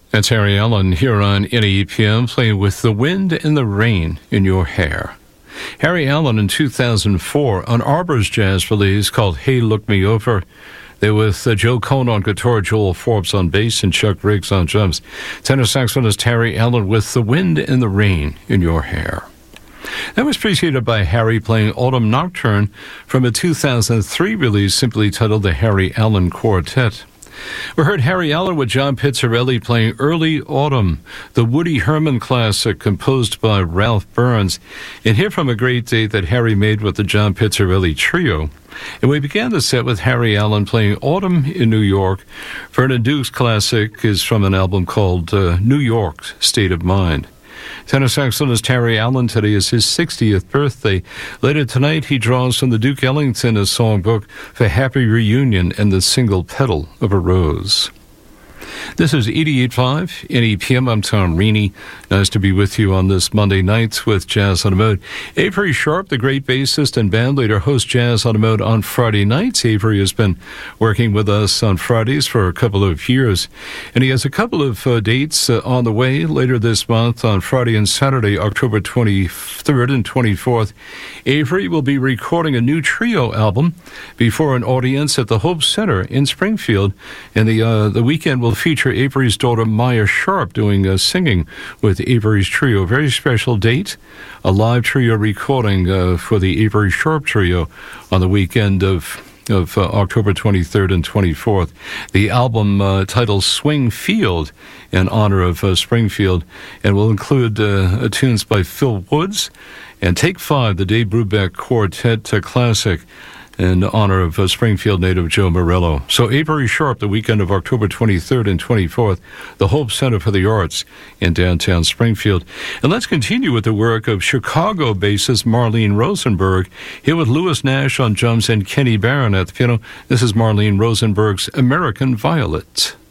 That's Harry Allen here on NEPM playing with The Wind and the Rain in Your Hair. Harry Allen in 2004 on Arbor's jazz release called Hey Look Me Over. They're with Joe Cohn on guitar, Joel Forbes on bass, and Chuck Riggs on drums. Tenor saxophonist Harry Allen with The Wind and the Rain in Your Hair. That was preceded by Harry playing Autumn Nocturne from a 2003 release simply titled The Harry Allen Quartet. We heard Harry Allen with John Pizzarelli playing Early Autumn, the Woody Herman classic composed by Ralph Burns, and hear from a great date that Harry made with the John Pizzarelli Trio. And we began the set with Harry Allen playing Autumn in New York. Vernon Duke's classic is from an album called New York, State of Mind. Tenor saxophonist Harry Allen, today is his 60th birthday. Later tonight, he draws from the Duke Ellington songbook for Happy Reunion and the Single Petal of a Rose. This is 88.5 NEPM. I'm Tom Reaney. Nice to be with you on this Monday night with Jazz on the Mode. Avery Sharp, the great bassist and bandleader, hosts Jazz on the Mode on Friday nights. Avery has been working with us on Fridays for a couple of years, and he has a couple of dates on the way later this month on Friday and Saturday, October 23rd and 24th. Avery will be recording a new trio album before an audience at the Hope Center in Springfield, and the weekend will feature Avery's daughter Maya Sharp doing singing with Avery's Trio. A very special date, a live trio recording for the Avery Sharp Trio on the weekend of October 23rd and 24th. The album titled Swing Field in honor of Springfield, and will include tunes by Phil Woods and Take Five, the Dave Brubeck Quartet classic, in honor of Springfield native Joe Morello. So Avery Sharp, the weekend of October 23rd and 24th, the Hope Center for the Arts in downtown Springfield. And let's continue with the work of Chicago bassist Marlene Rosenberg, here with Louis Nash on drums and Kenny Barron at the piano. This is Marlene Rosenberg's American Violet.